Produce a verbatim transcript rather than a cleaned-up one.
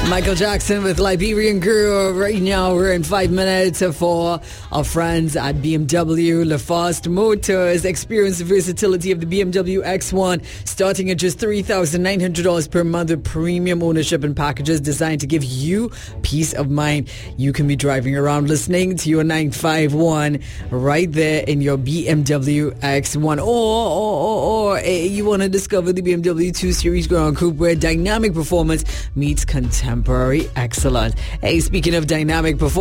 Michael Jackson with Liberian Girl. Right now, we're in five minutes for our friends at B M W LaFast Motors. Experience the versatility of the B M W X one, starting at just three thousand nine hundred dollars per month with premium ownership and packages designed to give you peace of mind. You can be driving around listening to your nine five one right there in your B M W X one. Or, or, or, or eh, you want to discover the B M W two Series Grand Coupe, where dynamic performance meets contemporary excellence. Hey, speaking of dynamic performance,